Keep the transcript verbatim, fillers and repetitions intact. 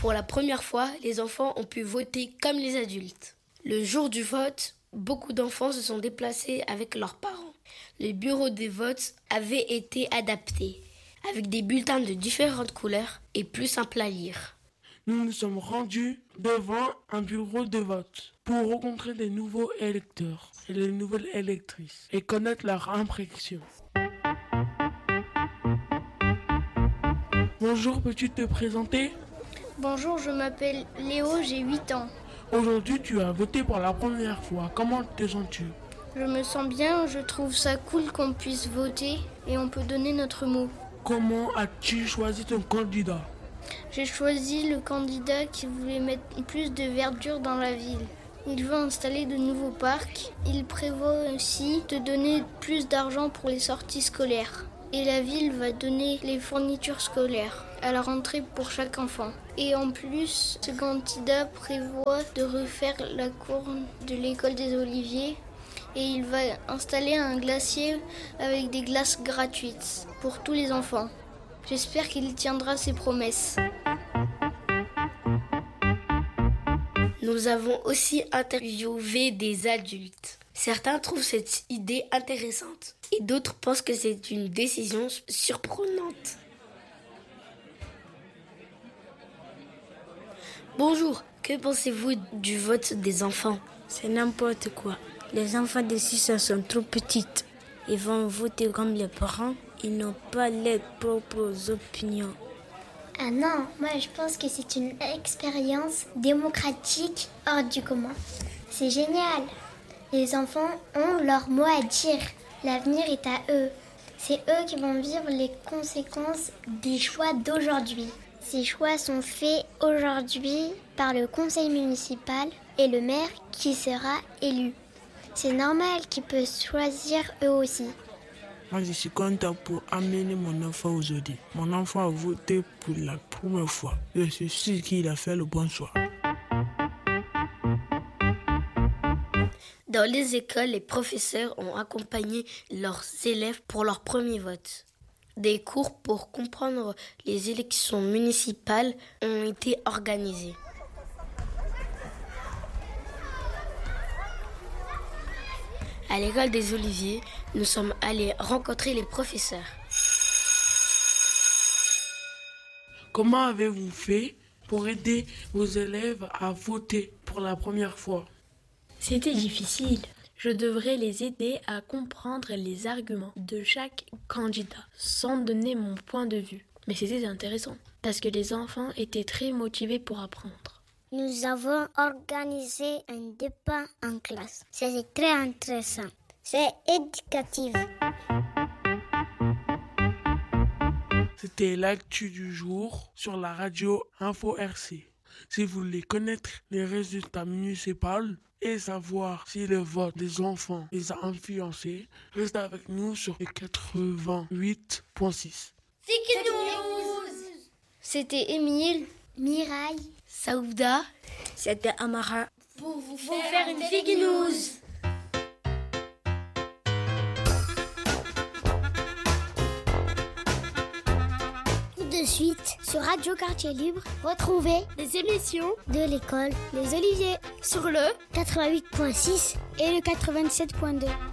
Pour la première fois, les enfants ont pu voter comme les adultes. Le jour du vote, beaucoup d'enfants se sont déplacés avec leurs parents. Le bureau des votes avait été adapté, avec des bulletins de différentes couleurs et plus simples à lire. Nous nous sommes rendus devant un bureau de vote pour rencontrer des nouveaux électeurs et les nouvelles électrices et connaître leur impression. Bonjour, peux-tu te présenter ? Bonjour, je m'appelle Léo, j'ai huit ans. Aujourd'hui, tu as voté pour la première fois. Comment te sens-tu ? Je me sens bien, je trouve ça cool qu'on puisse voter et on peut donner notre mot. Comment as-tu choisi ton candidat ? J'ai choisi le candidat qui voulait mettre plus de verdure dans la ville. Il veut installer de nouveaux parcs. Il prévoit aussi de donner plus d'argent pour les sorties scolaires. Et la ville va donner les fournitures scolaires à la rentrée pour chaque enfant. Et en plus, ce candidat prévoit de refaire la cour de l'école des Oliviers. Et il va installer un glacier avec des glaces gratuites pour tous les enfants. J'espère qu'il tiendra ses promesses. Nous avons aussi interviewé des adultes. Certains trouvent cette idée intéressante et d'autres pensent que c'est une décision surprenante. Bonjour, que pensez-vous du vote des enfants ? C'est n'importe quoi. Les enfants de six ans sont trop petites. Ils vont voter comme les parents. Ils n'ont pas leurs propres opinions. Ah non, moi je pense que c'est une expérience démocratique hors du commun. C'est génial. Les enfants ont leur mot à dire. L'avenir est à eux. C'est eux qui vont vivre les conséquences des choix d'aujourd'hui. Ces choix sont faits aujourd'hui par le conseil municipal et le maire qui sera élu. C'est normal qu'ils peuvent choisir eux aussi. Moi, je suis content pour amener mon enfant aujourd'hui. Mon enfant a voté pour la première fois. Je suis sûr qu'il a fait le bon choix. Dans les écoles, les professeurs ont accompagné leurs élèves pour leur premier vote. Des cours pour comprendre les élections municipales ont été organisés. À l'école des Oliviers, nous sommes allés rencontrer les professeurs. Comment avez-vous fait pour aider vos élèves à voter pour la première fois ? C'était difficile. Je devrais les aider à comprendre les arguments de chaque candidat sans donner mon point de vue. Mais c'était intéressant parce que les enfants étaient très motivés pour apprendre. Nous avons organisé un débat en classe. C'était très intéressant. C'est éducatif. C'était l'actu du jour sur la radio Info R C. Si vous voulez connaître les résultats municipaux et savoir si le vote des enfants les a influencés, restez avec nous sur quatre-vingt-huit virgule six. Fake News. C'était Émile, Mireille, Saouda, c'était Amara. Pour vous faire, faire une Fake News. De suite, sur Radio Quartier Libre, retrouvez les émissions de l'école Les Oliviers sur le quatre-vingt-huit virgule six et le quatre-vingt-sept virgule deux.